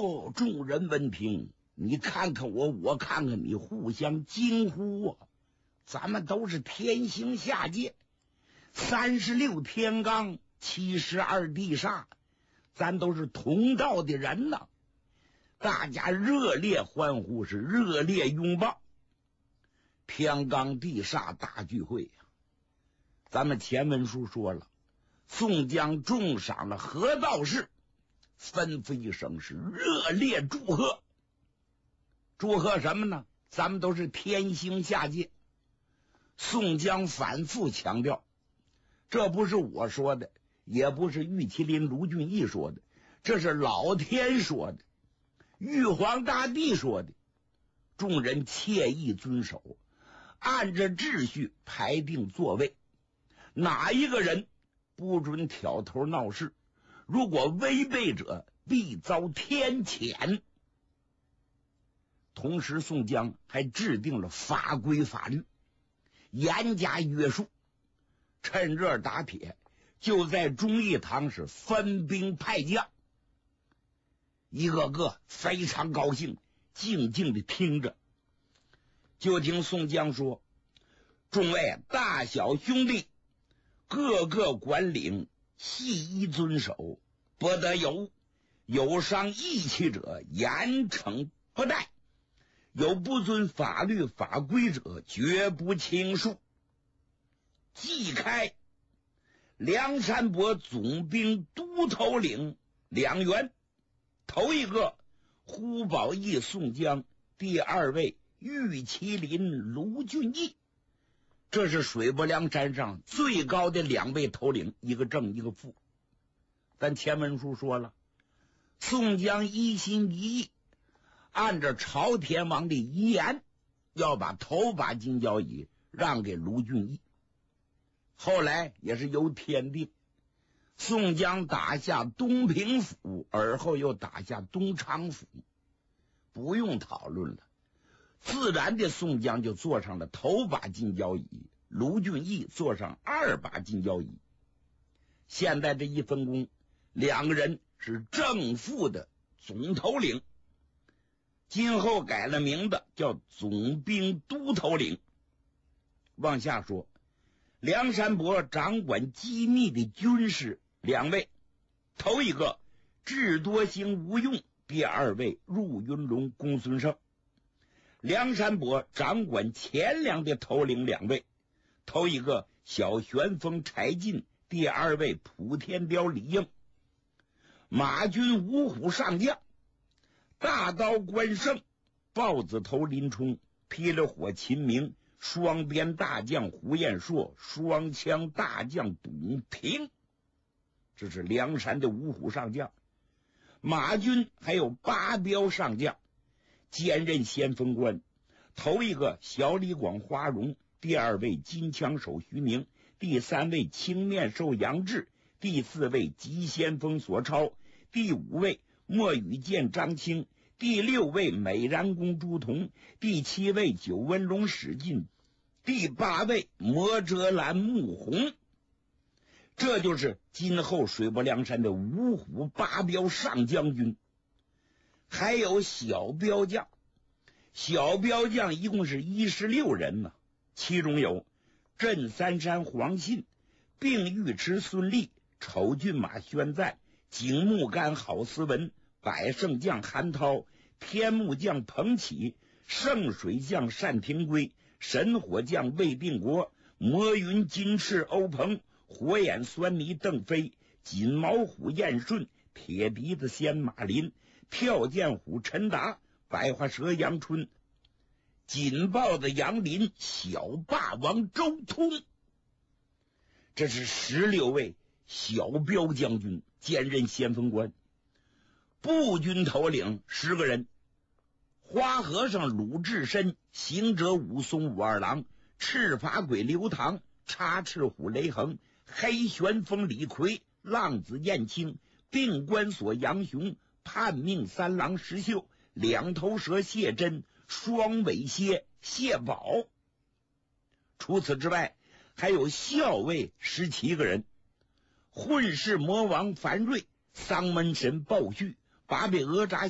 哟，众人闻听，你看看我，我看看你，互相惊呼啊！咱们都是天星下界，36天罡，72地煞，咱都是同道的人呐！大家热烈欢呼，是热烈拥抱。天罡地煞大聚会呀！咱们前文书说了，宋江重赏了何道士，吩咐一声是热烈祝贺。祝贺什么呢？咱们都是天星下界。宋江反复强调，这不是我说的，也不是玉麒麟卢俊义说的，这是老天说的，玉皇大帝说的。众人切意遵守，按着秩序排定座位，哪一个人不准挑头闹事，如果违背者必遭天谴。同时宋江还制定了法规法律，严加约束，趁热打铁，就在忠义堂是分兵派将，一个个非常高兴，静静的听着。就听宋江说，众位大小兄弟，各个管领细依遵守，不得有伤义气者，严惩不贷，有不遵法律法规者，绝不轻恕。即开梁山伯总兵都头领2员，头一个呼保义宋江，第2位玉麒麟卢俊义。这是水泊梁山上最高的2位头领，一个正一个副。咱前文书说了，宋江一心一意按照朝天王的遗言，要把头把金交椅让给卢俊义。后来也是由天定，宋江打下东平府，而后又打下东昌府，不用讨论了，自然的宋江就坐上了头把金交椅，卢俊义坐上2把金交椅。现在这一分工，2个人是正副的总头领，今后改了名字叫总兵都头领。往下说，梁山伯掌管机密的军士2位，头一个智多星吴用，第2位入云龙公孙胜。梁山伯掌管钱粮的头领2位，头一个小旋风柴进，第2位普天雕李应。马军五虎上将，大刀关胜，豹子头林冲，霹雳火秦明，双鞭大将胡彦硕，双枪大将董平。这是梁山的五虎上将。马军还有8彪上将，兼任先锋官，头一个小李广花荣，第2位金枪手徐宁，第3位青面兽杨志，第4位急先锋索超，第5位墨雨剑张清，第6位美髯公朱仝，第7位九纹龙史进，第8位魔遮拦穆弘。这就是今后水泊梁山的五虎8彪上将军。还有小彪将，小彪将一共是16人呢，其中有镇三山黄信，并尉迟孙立，丑骏马宣赞，景木杆郝思文，百胜将韩涛，天目将彭启，圣水将单廷圭，神火将魏定国，魔云金翅欧鹏，火眼狻猊邓飞，锦毛虎燕顺，铁鼻子仙马林，跳涧虎陈达，百花蛇杨春，锦豹子杨林，小霸王周通。这是16位小彪将军，兼任先锋官。步军头领10个人，花和尚鲁智深，行者武松武二郎，赤发鬼刘唐，插翅虎雷横，黑旋风李逵，浪子燕青，病关索杨雄，叛命三郎石秀，两头蛇谢真，双尾蝎谢宝。除此之外，还有校尉17个人，混世魔王樊瑞，丧门神鲍旭，八臂哪吒